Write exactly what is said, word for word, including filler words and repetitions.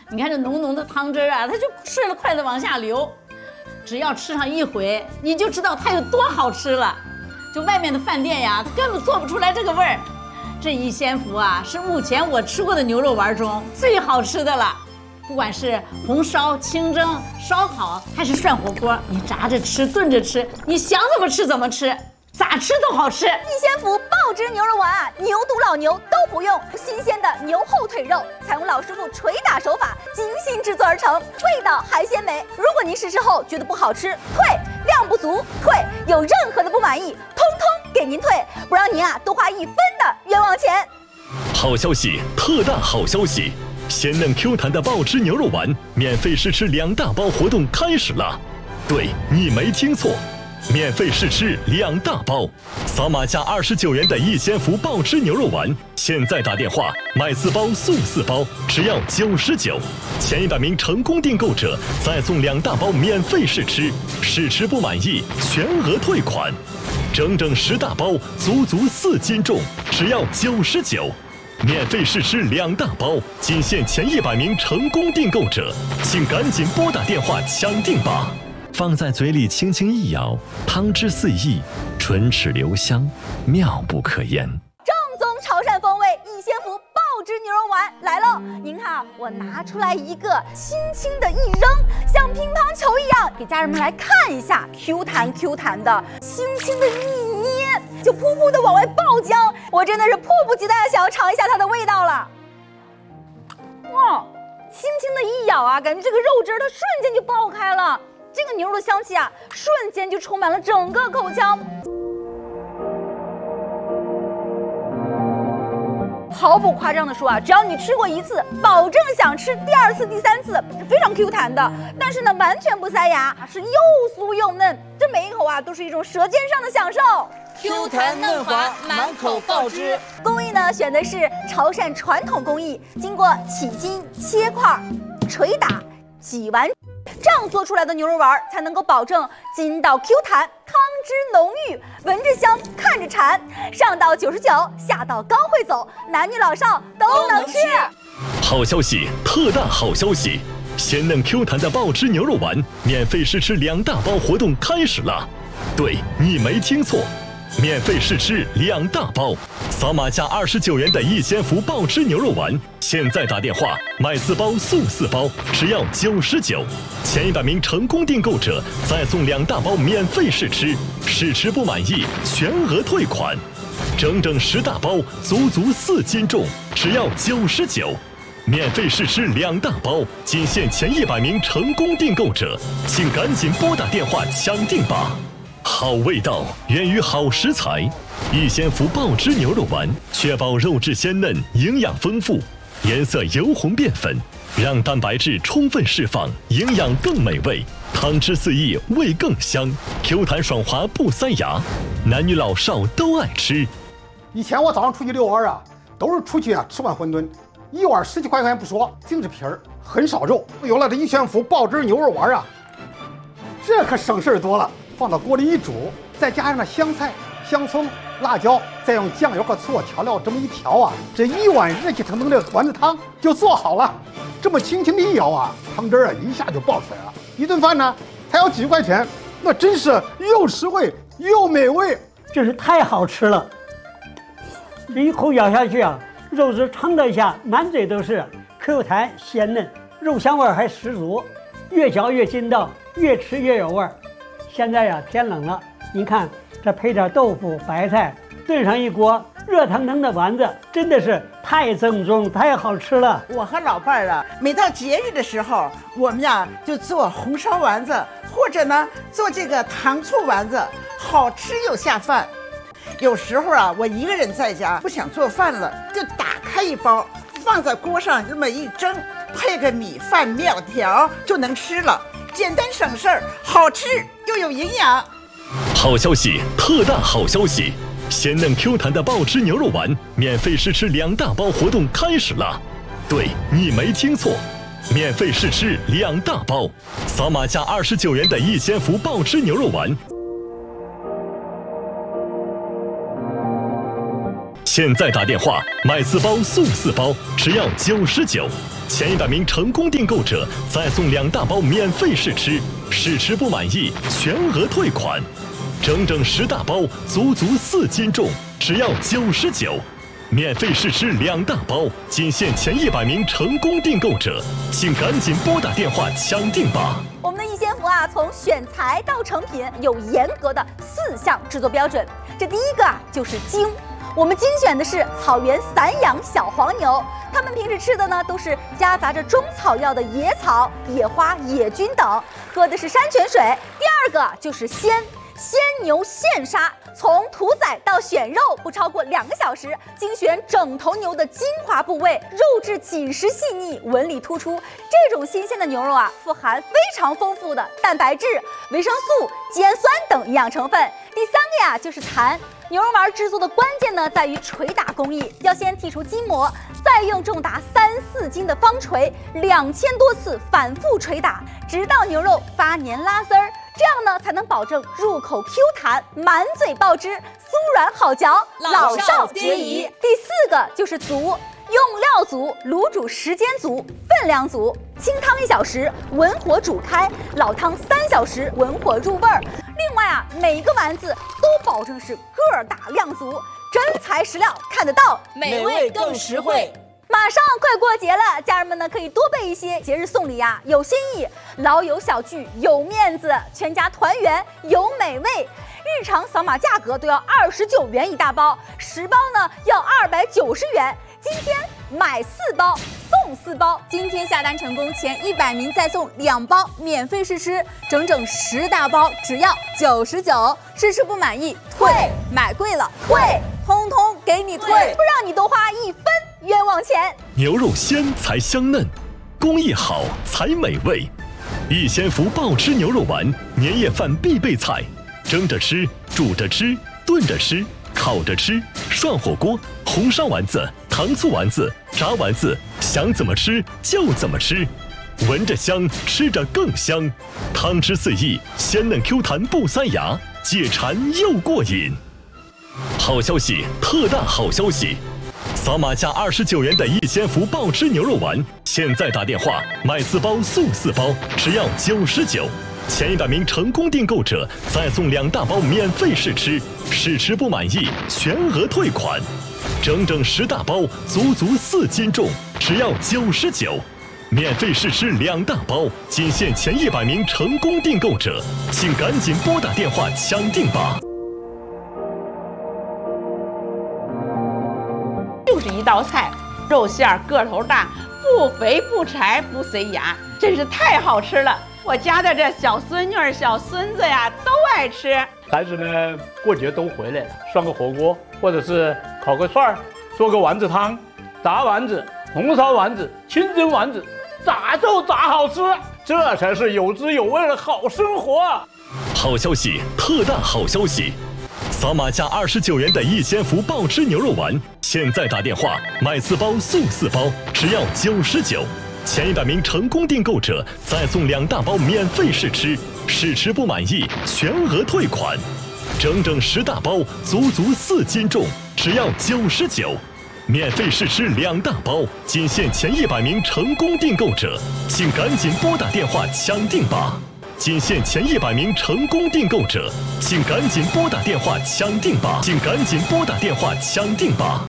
你看这浓浓的汤汁啊，它就顺着筷子往下流。只要吃上一回，你就知道它有多好吃了。就外面的饭店呀，它根本做不出来这个味儿。这一仙福啊，是目前我吃过的牛肉丸中最好吃的了。不管是红烧、清蒸、烧烤，还是涮火锅，你炸着吃、炖着吃，你想怎么吃怎么吃，咋吃都好吃。 一仙福爆汁牛肉丸啊，牛肚、老牛都不用，新鲜的牛后腿肉，采用老师傅捶打手法，精心制作而成，味道还鲜美。如果您试吃后觉得不好吃，退；量不足，退；有任何的不满意，通通给您退，不让您啊多花一分的冤枉钱。 好消息，特大好消息！鲜嫩 Q 弹的爆汁牛肉丸免费试吃两大包活动开始了。对，你没听错，免费试吃两大包，扫码加二十九元的一仙福爆汁牛肉丸，现在打电话买四包送四包，只要九十九，前一百名成功订购者再送两大包免费试吃，试吃不满意全额退款，整整十大包，足足四斤重，只要九十九。免费试吃两大包，仅限前一百名成功订购者，请赶紧拨打电话抢订吧！放在嘴里轻轻一咬，汤汁四溢，唇齿留香，妙不可言。 正宗潮汕风味一仙福爆汁牛肉丸来喽！您看啊，我拿出来一个，轻轻的一扔，像乒乓球一样，给家人们来看一下 ，Q 弹 Q 弹的，轻轻的一捏，就噗噗的往外爆浆。我真的是迫不及待的想要尝一下它的味道了。哇，轻轻的一咬啊，感觉这个肉汁它瞬间就爆开了，这个牛肉的香气啊，瞬间就充满了整个口腔。毫不夸张的说啊，只要你吃过一次，保证想吃第二次、第三次，是非常 Q 弹的。但是呢，完全不塞牙，是又酥又嫩，这每一口啊都是一种舌尖上的享受。 Q 弹嫩滑，满口爆汁。 工艺呢，选的是潮汕传统工艺，经过起筋、切块、捶打、挤完，这样做出来的牛肉丸才能够保证筋道 Q 弹，汤汁浓郁，闻着香，看着馋。上到九十九，下到高会走，男女老少都能吃。 好消息，特大好消息！鲜嫩 Q 弹的爆汁牛肉丸免费试吃两大包活动开始了。对，你没听错。免费试吃两大包，扫码加二十九元的一仙福爆汁牛肉丸，现在打电话买四包送四包，只要九十九，前一百名成功订购者再送两大包免费试吃，试吃不满意全额退款，整整十大包，足足四斤重，只要九十九。免费试吃两大包，仅限前一百名成功订购者，请赶紧拨打电话抢订吧！好味道源于好食材，一仙福爆汁牛肉丸确保肉质鲜嫩、营养丰富，颜色由红变粉，让蛋白质充分释放，营养更美味，汤汁四溢，味更香 ，Q 弹爽滑不塞牙，男女老少都爱吃。 以前我早上出去遛弯啊，都是出去啊吃碗馄饨，一碗十几块钱不说，净是皮儿，很少肉。有了这一仙福爆汁牛肉丸啊，这可省事儿多了。放到锅里一煮，再加上那香菜、香葱、辣椒，再用酱油和醋调料这么一调啊，这一碗热气腾腾的丸子汤就做好了。这么轻轻的一舀啊，汤汁啊一下就爆出来了。一顿饭呢才要几块钱，那真是又实惠又美味， 真是太好吃了。这一口咬下去啊，肉质撑得一下，满嘴都是 Q 弹鲜嫩，肉香味还十足，越嚼越筋道，越吃越有味儿。现在呀，天冷了，您看这配点豆腐、白菜，炖上一锅热腾腾的丸子，真的是太正宗、太好吃了。 我和老伴儿啊，每到节日的时候，我们呀就做红烧丸子，或者呢做这个糖醋丸子，好吃又下饭。有时候啊，我一个人在家不想做饭了，就打开一包，放在锅上这么一蒸，配个米饭、面条就能吃了。简单省事儿，好吃又有营养。 好消息，特大好消息！鲜嫩 Q 弹的爆汁牛肉丸免费试吃两大包活动开始了。对，你没听错，免费试吃两大包，扫码加二十九元的一仙福爆汁牛肉丸，现在打电话买四包送四包，只要九十九。 前一百名成功订购者再送两大包免费试吃，试吃不满意全额退款。整整十大包，足足四斤重，只要九十九。免费试吃两大包，仅限前一百名成功订购者，请赶紧拨打电话抢订吧。 我们的逸仙福啊，从选材到成品有严格的四项制作标准。这第一个啊，就是精。我们精选的是草原散养小黄牛，它们平时吃的呢都是夹杂着中草药的野草、野花、野菌等，喝的是山泉水。第二个就是鲜。鲜牛现杀，从屠宰到选肉不超过两个小时，精选整头牛的精华部位，肉质紧实细腻，纹理突出。这种新鲜的牛肉啊，富含非常丰富的蛋白质、维生素、肌氨酸等营养成分。第三个呀，就是弹。牛肉丸制作的关键呢，在于捶打工艺，要先剔除筋膜，再用重达三四斤的方锤，两千多次反复捶打，直到牛肉发黏拉丝儿。这样呢，才能保证入口 Q 弹，满嘴爆汁，酥软好嚼，老少皆宜。第四个就是足，用料足，卤煮时间足，分量足，清汤一小时，文火煮开，老汤三小时，文火入味儿。另外啊，每一个丸子都保证是个儿大量足，真材实料，看得到， 美味更实惠。 马上快过节了，家人们呢可以多备一些节日送礼呀、啊，有新意，老友小聚有面子，全家团圆有美味。日常扫码价格都要二十九元一大包，十包呢要二百九十元。今天买四包送四包， 今天下单成功前一百名再送两包免费试吃，整整十大包只要九十九。试吃不满意退，买贵了退，通通给你退， 不让你多花一分冤枉钱。 牛肉鲜才香嫩，工艺好才美味。逸仙福爆汁牛肉丸，年夜饭必备菜，蒸着吃，煮着吃，炖着吃，烤着吃，涮火锅，红烧丸子，糖醋丸子，炸丸子，想怎么吃就怎么吃，闻着香，吃着更香，汤汁四溢，鲜嫩 Q 弹不塞牙，解馋又过瘾。好消息，特大好消息！扫码价二十九元的逸仙福爆汁牛肉丸，现在打电话买四包送四包，只要九十九。前一百名成功订购者再送两大包免费试吃，试吃不满意全额退款。整整十大包，足足四斤重，只要九十九。免费试吃两大包，仅限前一百名成功订购者，请赶紧拨打电话抢订吧。 就是一道菜，肉馅儿个头大，不肥不柴不塞牙，真是太好吃了。我家的这小孙女儿、小孙子呀，都爱吃。 孩子们过节都回来了，涮个火锅，或者是烤个串儿，做个丸子汤，炸丸子、红烧丸子、清蒸丸子，咋就咋好吃，这才是有滋有味的好生活。 好消息，特大好消息！扫码价二十九元的逸仙福爆汁牛肉丸，现在打电话买四包送四包，只要九十九。前一百名成功订购者再送两大包免费试吃，试吃不满意全额退款。整整十大包，足足四斤重，只要九十九。免费试吃两大包，仅限前一百名成功订购者，请赶紧拨打电话抢订吧。仅限前一百名成功订购者，请赶紧拨打电话抢订吧！请赶紧拨打电话抢订吧！